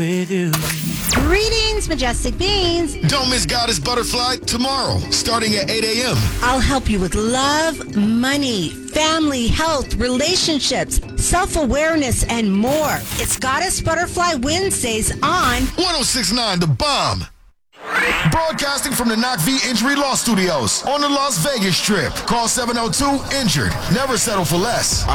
with you. Greetings, Majestic Beans. Don't miss Goddess Butterfly tomorrow, starting at 8 a.m. I'll help you with love, money, family, health, relationships, self-awareness, and more. It's Goddess Butterfly Wednesdays on 1069 The Bomb. Broadcasting from the Knock V Injury Law Studios on the Las Vegas Strip. Call 702-INJURED. Never settle for less.